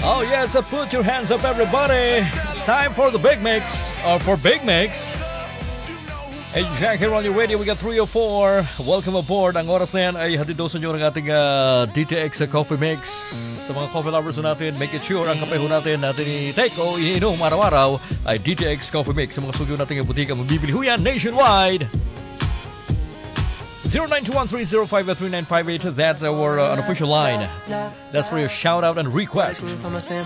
Oh yes, put your hands up everybody. It's time for the Big Mix, or for Big Mix. Hey, Jack here on your radio. We got 304. Welcome aboard. Ang oras na yan ay hatid daw sa inyo ng ating DTX Coffee Mix. Sa mga coffee lovers natin, make it sure ang kape ho natin i-take o iniinom araw-araw ay DTX Coffee Mix. Sa mga studio natin ng butika, mabibili ho yan nationwide. 0921-305-3958. That's our unofficial line. That's for your shout out and request.